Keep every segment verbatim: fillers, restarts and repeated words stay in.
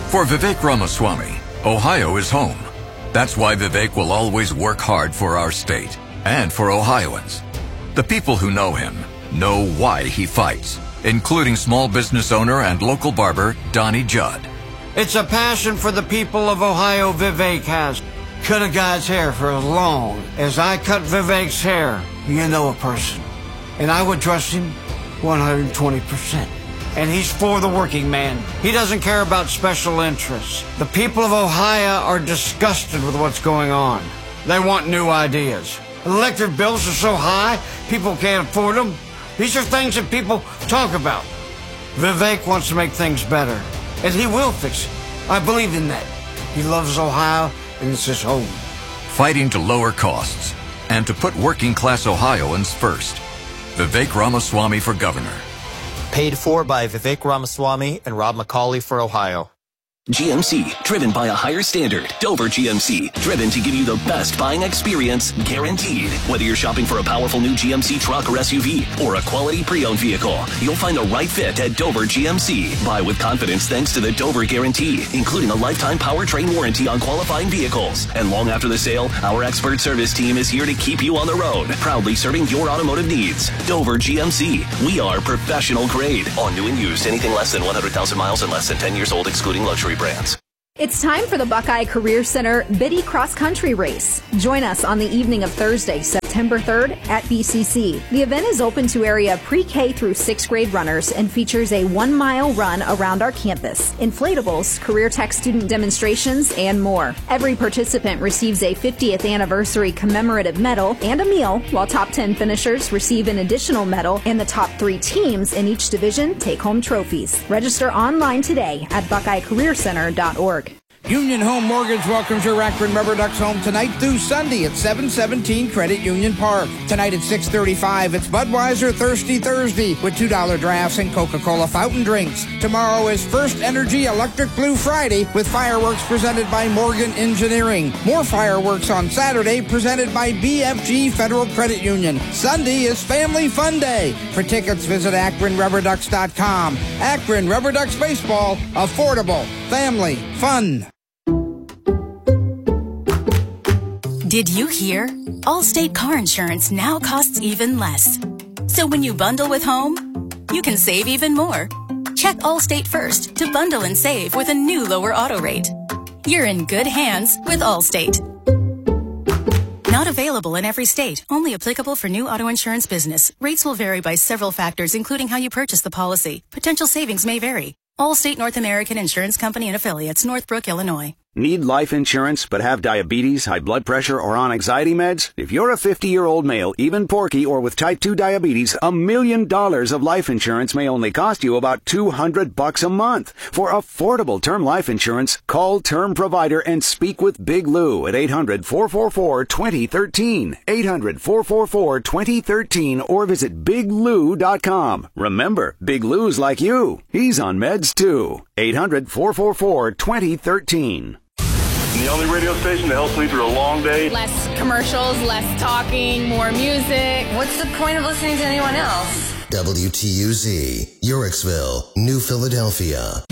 For Vivek Ramaswamy, Ohio is home. That's why Vivek will always work hard for our state and for Ohioans. The people who know him know why he fights, including small business owner and local barber Donnie Judd. It's a passion for the people of Ohio Vivek has. Cut a guy's hair for as long as I cut Vivek's hair. You know a person. And I would trust him one hundred twenty percent. And he's for the working man. He doesn't care about special interests. The people of Ohio are disgusted with what's going on. They want new ideas. Electric bills are so high, people can't afford them. These are things that people talk about. Vivek wants to make things better, and he will fix it. I believe in that. He loves Ohio, and it's his home. Fighting to lower costs and to put working-class Ohioans first. Vivek Ramaswamy for governor. Paid for by Vivek Ramaswamy and Rob McCauley for Ohio. G M C, driven by a higher standard. Dover G M C, driven to give you the best buying experience, guaranteed. Whether you're shopping for a powerful new G M C truck or S U V, or a quality pre-owned vehicle, you'll find the right fit at Dover G M C. Buy with confidence thanks to the Dover Guarantee, including a lifetime powertrain warranty on qualifying vehicles. And long after the sale, our expert service team is here to keep you on the road, proudly serving your automotive needs. Dover G M C, we are professional grade. On new and used, anything less than one hundred thousand miles and less than ten years old, excluding luxury brands. It's time for the Buckeye Career Center Biddy Cross Country Race. Join us on the evening of Thursday, September third at B C C. The event is open to area pre-K through sixth grade runners and features a one-mile run around our campus, inflatables, career tech student demonstrations, and more. Every participant receives a fiftieth anniversary commemorative medal and a meal, while top ten finishers receive an additional medal, and the top three teams in each division take home trophies. Register online today at buckeye career center dot org. Union Home Mortgage welcomes your Akron Rubber Ducks home tonight through Sunday at seven seventeen Credit Union Park. Tonight at six thirty-five, it's Budweiser Thirsty Thursday with two dollar drafts and Coca-Cola fountain drinks. Tomorrow is First Energy Electric Blue Friday with fireworks presented by Morgan Engineering. More fireworks on Saturday presented by B F G Federal Credit Union. Sunday is Family Fun Day. For tickets, visit akron rubber ducks dot com. Akron Rubber Ducks Baseball, affordable, family, fun. Did you hear? Allstate car insurance now costs even less. So when you bundle with home, you can save even more. Check Allstate first to bundle and save with a new lower auto rate. You're in good hands with Allstate. Not available in every state. Only applicable for new auto insurance business. Rates will vary by several factors, including how you purchase the policy. Potential savings may vary. Allstate North American Insurance Company and Affiliates, Northbrook, Illinois. Need life insurance but have diabetes, high blood pressure, or on anxiety meds? If you're a fifty-year-old male, even porky, or with type two diabetes, a million dollars of life insurance may only cost you about two hundred bucks a month. For affordable term life insurance, call Term Provider and speak with Big Lou at eight hundred, four four four, two zero one three, eight hundred, four four four, two zero one three, or visit big lou dot com. Remember, Big Lou's like you. He's on meds too. eight hundred, four four four, two zero one three. The only radio station that helps me through a long day. Less commercials, less talking, more music. What's the point of listening to anyone else? W T U Z, Yorksville, New Philadelphia.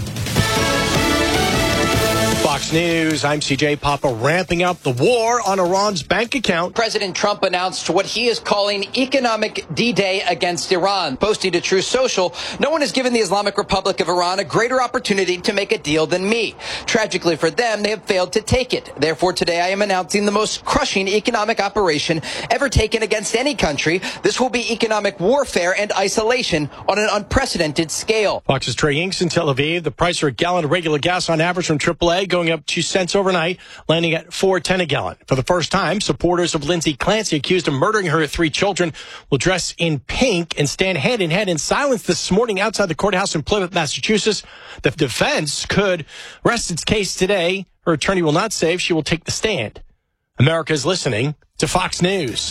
Fox News, I'm C J Papa, ramping up the war on Iran's bank account. President Trump announced what he is calling economic D-Day against Iran. Posting to Truth Social, no one has given the Islamic Republic of Iran a greater opportunity to make a deal than me. Tragically for them, they have failed to take it. Therefore, today I am announcing the most crushing economic operation ever taken against any country. This will be economic warfare and isolation on an unprecedented scale. Fox's Trey Inks in Tel Aviv. The price for a gallon of regular gas on average from triple A going up two cents overnight, landing at four ten a gallon. For the first time, supporters of Lindsay Clancy, accused of murdering her three children, will dress in pink and stand hand in hand in silence this morning outside the courthouse in Plymouth, Massachusetts. The defense could rest its case today. Her attorney will not say if she will take the stand. America is listening to Fox News.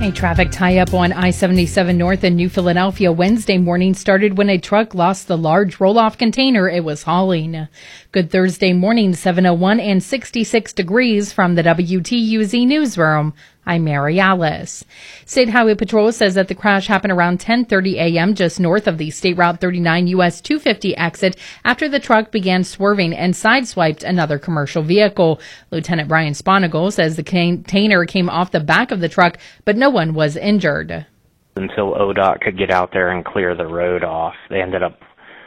A traffic tie-up on I seventy-seven North in New Philadelphia Wednesday morning started when a truck lost the large roll-off container it was hauling. Good Thursday morning, seven oh one and sixty-six degrees from the W T U Z newsroom. I'm Mary Alice. State Highway Patrol says that the crash happened around ten thirty a.m. just north of the State Route thirty-nine U S two fifty exit after the truck began swerving and sideswiped another commercial vehicle. Lieutenant Brian Sponigal says the container came off the back of the truck, but no one was injured. Until O D O T could get out there and clear the road off, they ended up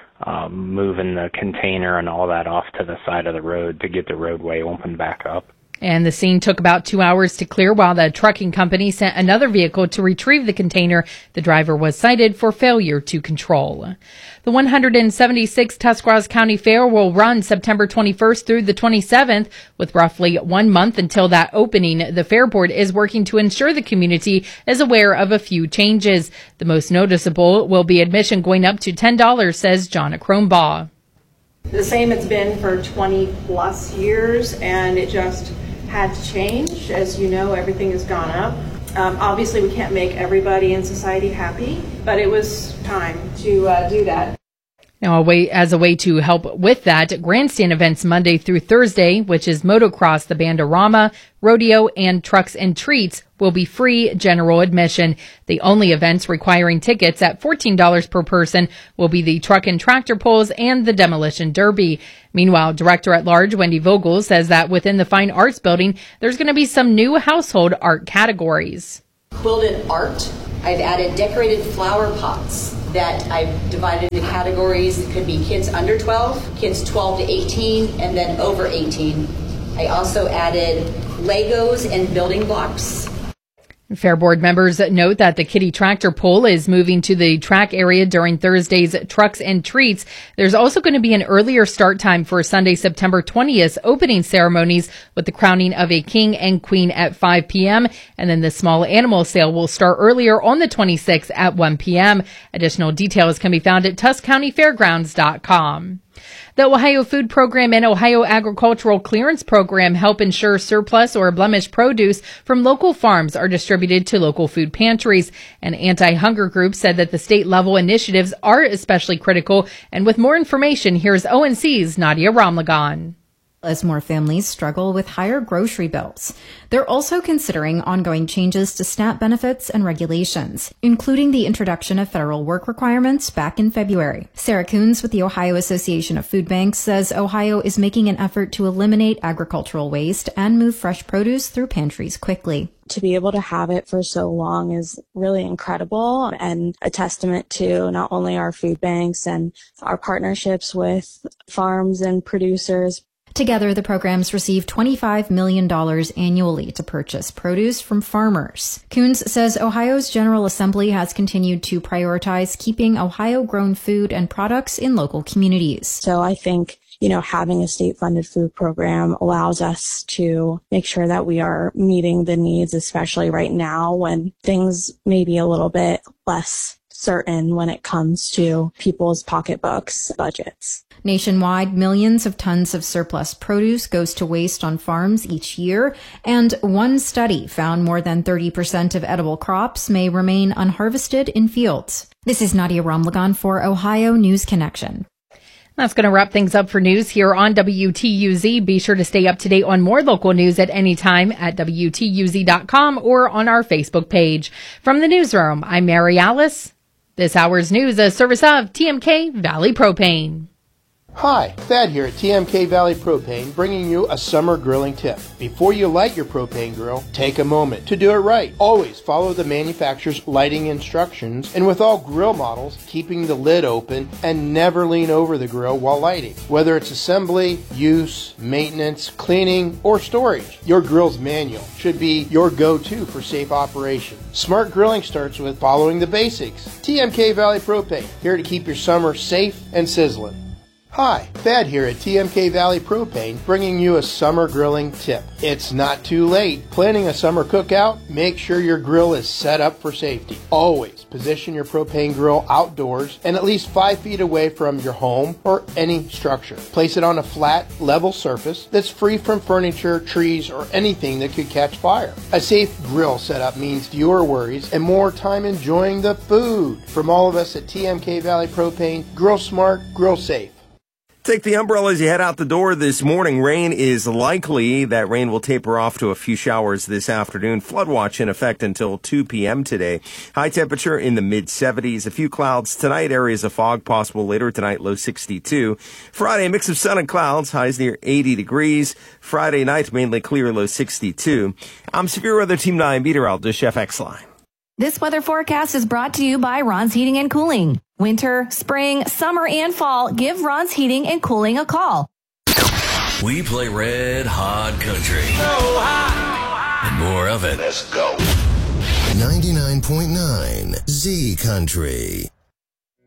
um, moving the container and all that off to the side of the road to get the roadway open back up. And the scene took about two hours to clear while the trucking company sent another vehicle to retrieve the container. The driver was cited for failure to control. The one hundred seventy-sixth Tuscarawas County Fair will run September twenty-first through the twenty-seventh. With roughly one month until that opening, the Fair Board is working to ensure the community is aware of a few changes. The most noticeable will be admission going up to ten dollars, says Jonna Kronbaugh. The same it's been for twenty plus years, and it just had to change. As you know, everything has gone up. Um, obviously, we can't make everybody in society happy, but it was time to uh, do that. Now, a way, as a way to help with that, grandstand events Monday through Thursday, which is motocross, the Bandorama, rodeo, and trucks and treats, will be free general admission. The only events requiring tickets at fourteen dollars per person will be the truck and tractor pulls and the demolition derby. Meanwhile, Director at Large Wendy Vogel says that within the Fine Arts Building, there's going to be some new household art categories. Quilted art. I've added decorated flower pots that I've divided into categories. It could be kids under twelve, kids twelve to eighteen, and then over eighteen. I also added Legos and building blocks. Fair Board members note that the Kitty Tractor Pull is moving to the track area during Thursday's Trucks and Treats. There's also going to be an earlier start time for Sunday, September twentieth opening ceremonies with the crowning of a king and queen at five p.m. And then the small animal sale will start earlier on the twenty-sixth at one p.m. Additional details can be found at tusk county fairgrounds dot com. The Ohio Food Program and Ohio Agricultural Clearance Program help ensure surplus or blemished produce from local farms are distributed to local food pantries. An anti-hunger group said that the state-level initiatives are especially critical. And with more information, here's O N C's Nadia Ramlagan. As more families struggle with higher grocery bills. They're also considering ongoing changes to SNAP benefits and regulations, including the introduction of federal work requirements back in February. Sarah Coons with the Ohio Association of Food Banks says Ohio is making an effort to eliminate agricultural waste and move fresh produce through pantries quickly. To be able to have it for so long is really incredible and a testament to not only our food banks and our partnerships with farms and producers. Together, the programs receive twenty-five million dollars annually to purchase produce from farmers. Coons says Ohio's General Assembly has continued to prioritize keeping Ohio-grown food and products in local communities. So I think, you know, having a state-funded food program allows us to make sure that we are meeting the needs, especially right now when things may be a little bit less certain when it comes to people's pocketbooks, budgets. Nationwide, millions of tons of surplus produce goes to waste on farms each year, and one study found more than thirty percent of edible crops may remain unharvested in fields. This is Nadia Ramlagan for Ohio News Connection. That's going to wrap things up for news here on W T U Z. Be sure to stay up to date on more local news at any time at W T U Z dot com or on our Facebook page. From the newsroom, I'm Mary Alice. This hour's news, a service of T M K Valley Propane. Hi, Thad here at T M K Valley Propane, bringing you a summer grilling tip. Before you light your propane grill, take a moment to do it right. Always follow the manufacturer's lighting instructions, and with all grill models, keeping the lid open and never lean over the grill while lighting. Whether it's assembly, use, maintenance, cleaning, or storage, your grill's manual should be your go-to for safe operation. Smart grilling starts with following the basics. T M K Valley Propane, here to keep your summer safe and sizzling. Hi, Thad here at T M K Valley Propane, bringing you a summer grilling tip. It's not too late. Planning a summer cookout? Make sure your grill is set up for safety. Always position your propane grill outdoors and at least five feet away from your home or any structure. Place it on a flat, level surface that's free from furniture, trees, or anything that could catch fire. A safe grill setup means fewer worries and more time enjoying the food. From all of us at T M K Valley Propane, grill smart, grill safe. Take the umbrella as you head out the door this morning. Rain is likely. That rain will taper off to a few showers this afternoon. Flood watch in effect until two p.m. today. High temperature in the mid seventies. A few clouds tonight. Areas of fog possible later tonight. Low sixty-two. Friday, mix of sun and clouds. Highs near eighty degrees. Friday night, mainly clear. Low sixty-two. I'm Severe Weather Team nine meteorologist Chef X-Line. This weather forecast is brought to you by Ron's Heating and Cooling. Winter, spring, summer, and fall, give Ron's Heating and Cooling a call. We play red hot country. So hot. And more of it. Let's go. ninety-nine point nine Z Country.